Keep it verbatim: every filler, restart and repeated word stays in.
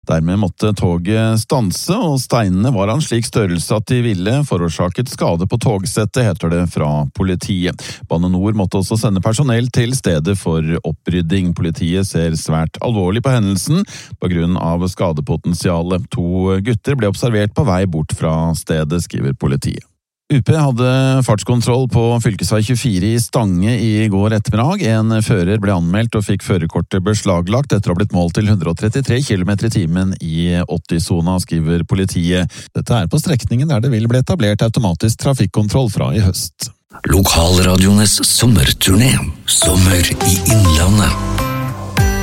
Dermed måtte toget stanse, og steinene var av en slik størrelse at de ville forårsaket skade på togsettet, heter det fra politiet. Bane Nor måtte også sende personell til stedet for opprydding. Politiet ser svært alvorlig på hendelsen på grunn av skadepotensialet. To gutter ble observert på vei bort fra stedet, skriver politiet. U P hadde fartskontroll på fylkesvei tjuefire i Stange i går ettermiddag. En fører ble anmeldt og fikk førerkortet beslaglagt etter å ha blitt målt til hundre og trettitre kilometer i timen i åtti-sona, skriver politiet. Dette er på strekningen der det vil bli etablert automatisk trafikkontroll fra i høst. Lokalradiones sommerturné. Sommer i Innlandet.